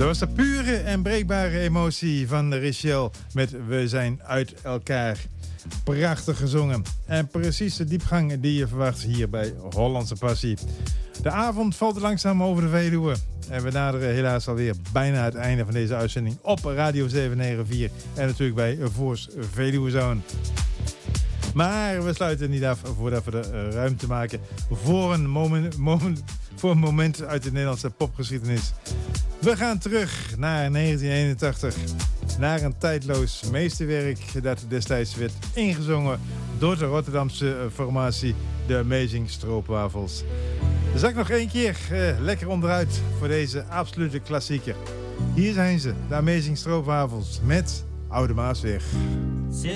Dat was de pure en breekbare emotie van Richelle met We zijn uit elkaar. Prachtig gezongen. En precies de diepgang die je verwacht hier bij Hollandse Passie. De avond valt langzaam over de Veluwe. En we naderen helaas alweer bijna het einde van deze uitzending op Radio 794. En natuurlijk bij Voors Veluwezone. Maar we sluiten niet af voordat we de ruimte maken voor een moment uit de Nederlandse popgeschiedenis. We gaan terug naar 1981. Naar een tijdloos meesterwerk dat destijds werd ingezongen door de Rotterdamse formatie The Amazing Stroopwafels. Zak nog één keer lekker onderuit voor deze absolute klassieker. Hier zijn ze, de Amazing Stroopwafels met Oude Maasweg.